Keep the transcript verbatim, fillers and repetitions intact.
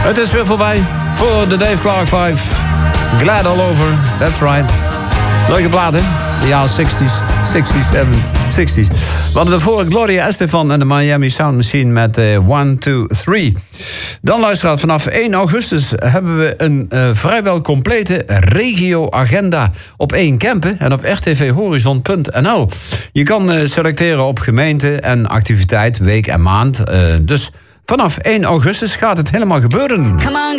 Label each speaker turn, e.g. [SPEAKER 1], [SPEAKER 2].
[SPEAKER 1] Het is weer voorbij voor de Dave Clark vijf. Glad all over, that's right. Leuke plaat, hè? De jaren zestig, zeventig, zestig. We hadden daarvoor Gloria Estefan en de Miami Sound Machine met uh, one, two, three. Dan luisteraar, vanaf één augustus hebben we een uh, vrijwel complete regio-agenda op één Kempen en op r t v horizon punt n l. Je kan uh, selecteren op gemeente en activiteit, week en maand. Uh, dus vanaf één augustus gaat het helemaal gebeuren.